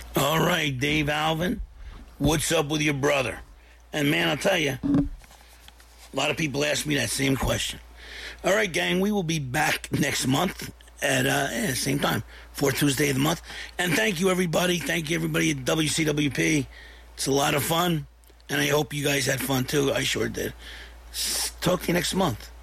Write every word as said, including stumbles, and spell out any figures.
All right, Dave Alvin, what's up with your brother? And man, I'll tell you, a lot of people ask me that same question. All right, gang, we will be back next month at uh, yeah, same time, fourth Tuesday of the month. And thank you, everybody. Thank you, everybody at W C W P. It's a lot of fun, and I hope you guys had fun, too. I sure did. Talk to you next month.